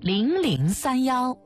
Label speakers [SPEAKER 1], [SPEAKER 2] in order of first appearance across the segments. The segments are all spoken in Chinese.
[SPEAKER 1] 0031。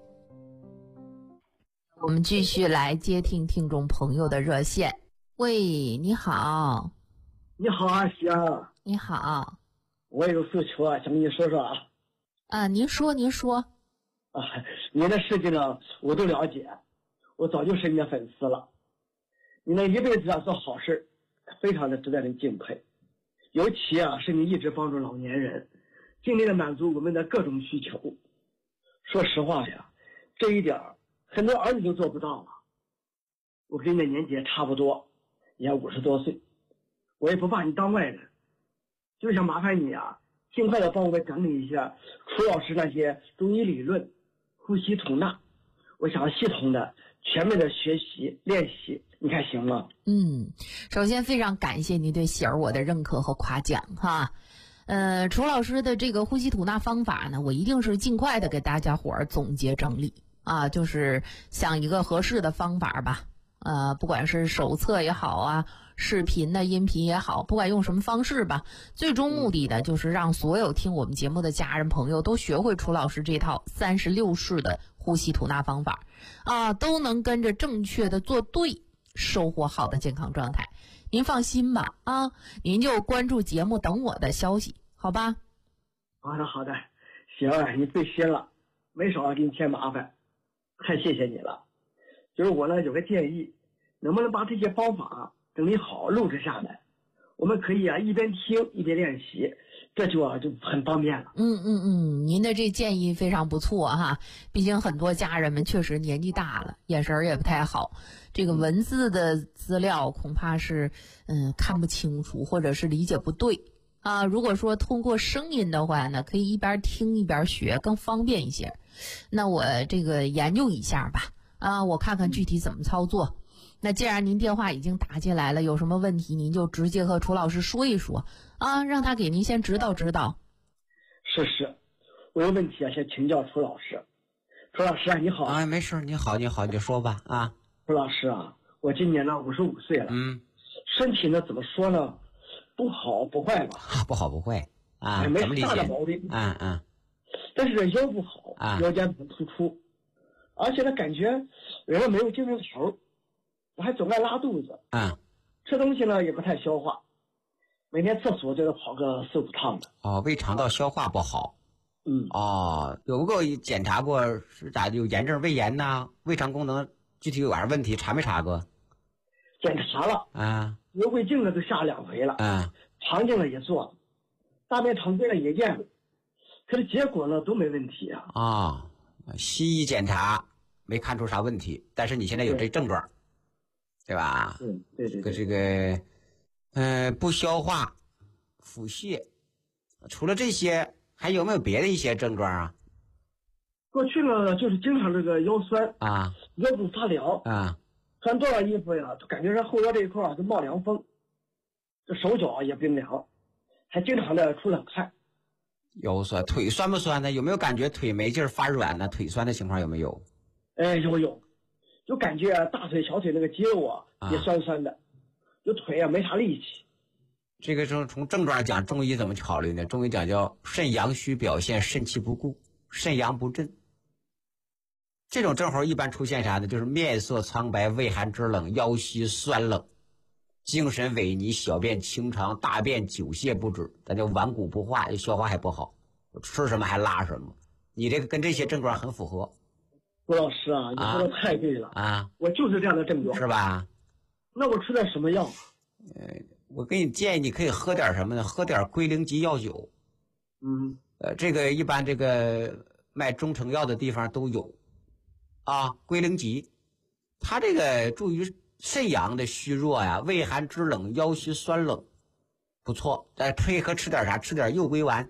[SPEAKER 1] 我们继续来接听听众朋友的热线。喂，你好。
[SPEAKER 2] 你好，阿喜啊。
[SPEAKER 1] 你好。
[SPEAKER 2] 我有诉求啊，想跟你说说啊。
[SPEAKER 1] 您说。
[SPEAKER 2] 您的事情呢，我都了解，我早就是你的粉丝了。你那一辈子做好事，非常的值得人敬佩。尤其是你一直帮助老年人，尽力的满足我们的各种需求。说实话呀，这一点很多儿女都做不到了。我跟你的年纪也差不多，也50多岁，我也不把你当外人，就是想麻烦你尽快的帮我们整理一下楚老师那些中医理论、呼吸吐纳，我想系统的、全面的学习练习，你看行吗？
[SPEAKER 1] 首先非常感谢您对喜儿我的认可和夸奖哈。楚老师的这个呼吸吐纳方法呢，我一定是尽快的给大家伙儿总结整理就是想一个合适的方法吧。不管是手册也好视频的音频也好，不管用什么方式吧，最终目的的就是让所有听我们节目的家人朋友都学会楚老师这套36式的呼吸吐纳方法都能跟着正确的做对，收获好的健康状态。您放心吧您就关注节目等我的消息，好吧？
[SPEAKER 2] 好的，行你费心了，没少给你添麻烦，太谢谢你了。就是我呢有个建议，能不能把这些方法整理好录制下来，我们可以一边听一边练习，这就很方便了。
[SPEAKER 1] 您的这建议非常不错哈，毕竟很多家人们确实年纪大了，眼神也不太好，这个文字的资料恐怕是看不清楚，或者是理解不对如果说通过声音的话呢，可以一边听一边学，更方便一些。那我这个研究一下吧我看看具体怎么操作。那既然您电话已经打进来了，有什么问题您就直接和楚老师说一说让他给您先指导指导。
[SPEAKER 2] 是，我有问题先请教楚老师。楚老师你好
[SPEAKER 3] 没事，你好，你就说吧
[SPEAKER 2] 楚老师我今年呢55岁了，身体呢怎么说呢，不好不坏吧？
[SPEAKER 3] 不好不坏
[SPEAKER 2] 没大的毛病但是这腰不好腰间盘突出，而且呢感觉人没有精神头，我还总爱拉肚子吃东西呢也不太消化，每天厕所就得跑个4、5趟的
[SPEAKER 3] 胃肠道消化不好有没有检查过是咋有炎症胃炎胃肠功能具体有啥问题查没查过？
[SPEAKER 2] 检查了胃胃镜呢都下2回了肠镜呢也做了，大便常规呢也验了，可是结果呢都没问题
[SPEAKER 3] 西医检查没看出啥问题，但是你现在有这症状对吧？
[SPEAKER 2] 对
[SPEAKER 3] 这个不消化腹泻，除了这些还有没有别的一些症状
[SPEAKER 2] 过去呢就是经常这个腰酸腰部发凉穿多少衣服都感觉这后腰这一块就冒凉风，这手脚也冰凉，还经常的出冷汗。
[SPEAKER 3] 腰酸，腿酸不酸呢？有没有感觉腿没劲儿发软呢？腿酸的情况有没有？
[SPEAKER 2] 有，就感觉大腿小腿那个肌肉也酸酸的，就腿没啥力气。
[SPEAKER 3] 这个从症状讲，中医怎么考虑呢？中医讲叫肾阳虚表现肾气不固，肾阳不振。这种症候一般出现啥呢？就是面色苍白、畏寒肢冷、腰膝酸冷、精神萎靡、小便清长、大便久泻不止，咱叫顽固不化，消化还不好，吃什么还拉什么。你这个跟这些症状很符合。
[SPEAKER 2] 郭老师你说的太对了我就是这样的症状，
[SPEAKER 3] 是吧？
[SPEAKER 2] 那我吃点什么药？
[SPEAKER 3] 我给你建议，你可以喝点什么呢？喝点龟苓吉药酒。这个一般这个卖中成药的地方都有龟苓吉，它这个助于肾阳的虚弱畏寒肢冷、腰膝酸冷，不错。再配合吃点啥？吃点右归丸。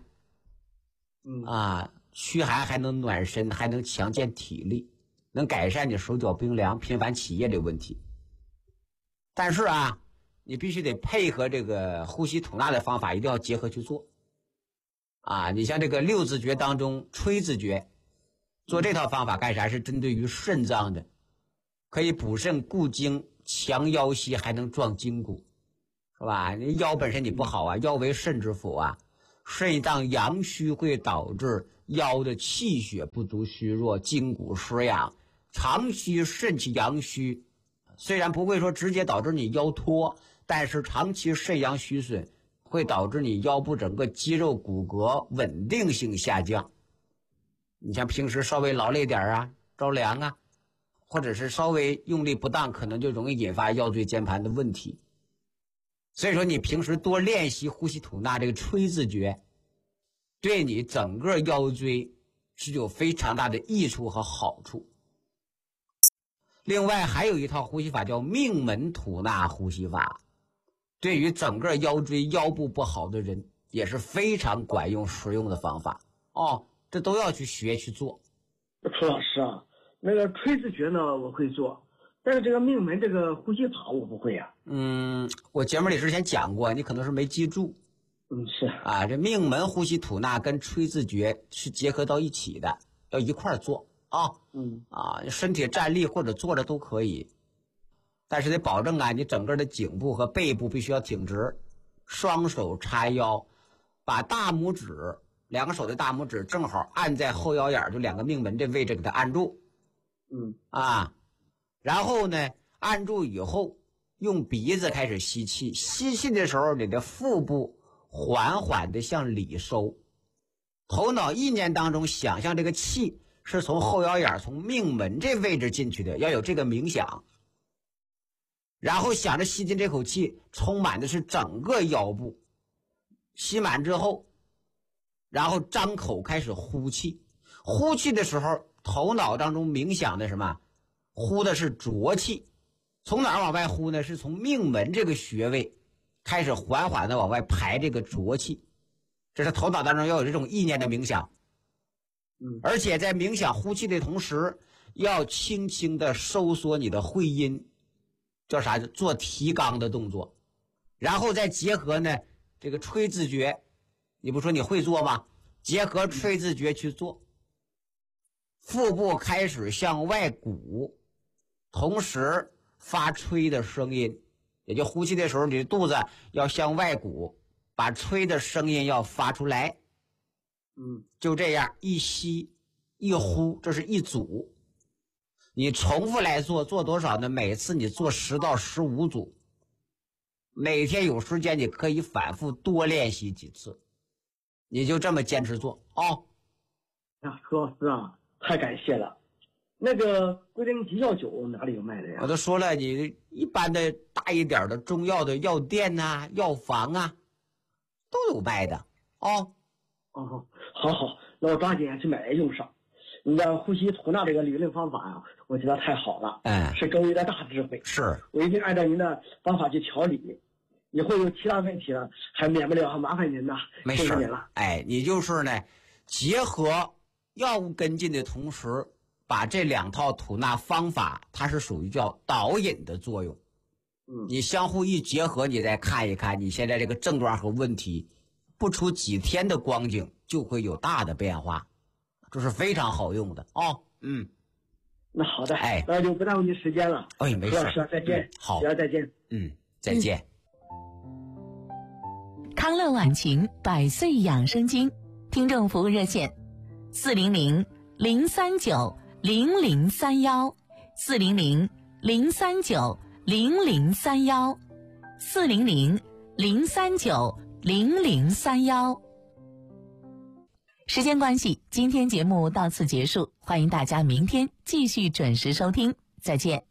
[SPEAKER 3] 驱寒还能暖身，还能强健体力，能改善你手脚冰凉、频繁起夜的问题。但是你必须得配合这个呼吸吐纳的方法，一定要结合去做你像这个6字诀当中吹字诀，做这套方法干啥？是针对于肾脏的，可以补肾固精、强腰膝，还能壮筋骨，是吧？你腰本身你不好腰为肾之府肾脏阳虚会导致腰的气血不足虚弱，筋骨失养。长期肾气阳虚，虽然不会说直接导致你腰脱，但是长期肾阳虚损会导致你腰部整个肌肉骨骼稳定性下降。你像平时稍微劳累点啊，着凉啊，或者是稍微用力不当，可能就容易引发腰椎间盘的问题。所以说你平时多练习呼吸吐纳这个吹字诀，对你整个腰椎是有非常大的益处和好处。另外还有一套呼吸法叫命门吐纳呼吸法，对于整个腰椎腰部不好的人也是非常管用实用的方法哦，这都要去学去做。
[SPEAKER 2] 楚老师啊，那个吹字诀呢我会做，但是这个命门这个呼吸法我不会啊。
[SPEAKER 3] 我节目里之前讲过，你可能是没记住。
[SPEAKER 2] 是
[SPEAKER 3] 啊，这命门呼吸吐纳跟吹字诀是结合到一起的，要一块儿做啊。身体站立或者坐着都可以，但是得保证啊，你整个的颈部和背部必须要挺直，双手叉腰，把大拇指两个手的大拇指正好按在后腰眼，就两个命门这位置给它按住。然后呢，按住以后用鼻子开始吸气，吸气的时候你的腹部缓缓的向里收，头脑意念当中想象这个气是从后腰眼从命门这位置进去的，要有这个冥想。然后想着吸进这口气充满的是整个腰部，吸满之后然后张口开始呼气，呼气的时候头脑当中冥想的什么？呼的是浊气，从哪儿往外呼呢？是从命门这个穴位开始缓缓的往外排这个浊气，这是头脑当中要有这种意念的冥想。而且在冥想呼气的同时，要轻轻的收缩你的会阴，叫啥？做提肛的动作。然后再结合呢这个吹字诀，你不说你会做吗？结合吹字诀去做，腹部开始向外鼓，同时发吹的声音，也就呼气的时候你的肚子要向外鼓，把吹的声音要发出来。就这样一吸一呼，这是一组。你重复来做，做多少呢？每次你做10到15组，每天有时间你可以反复多练习几次，你就这么坚持做哦。
[SPEAKER 2] 楚老师啊，太感谢了。那个龟苓吉药酒哪里有卖的呀？
[SPEAKER 3] 我都说了，你一般的大一点的中药的药店啊、药房啊都有卖的哦。
[SPEAKER 2] 好，那我抓紧去买来用上。你的呼吸吐纳这个理论方法呀，我觉得太好了，是各位的大智慧。
[SPEAKER 3] 是，
[SPEAKER 2] 我一定按照您的方法去调理，以后有其他问题了还免不了麻烦您呐。
[SPEAKER 3] 没事
[SPEAKER 2] 了。
[SPEAKER 3] 你就是呢，结合药物跟进的同时，把这2套吐纳方法，它是属于叫导引的作用。你相互一结合，你再看一看你现在这个症状和问题，不出几天的光景就会有大的变化，这是非常好用的哦。
[SPEAKER 2] 那好的，那就不耽误您时间了。
[SPEAKER 3] 没事。
[SPEAKER 2] 老师再见。
[SPEAKER 3] 好，
[SPEAKER 2] 再见。
[SPEAKER 3] 再见。
[SPEAKER 4] 康乐晚晴100岁养生经听众服务热线400-039-0031 400-039-0031 400-039-0031。时间关系，今天节目到此结束，欢迎大家明天继续准时收听，再见。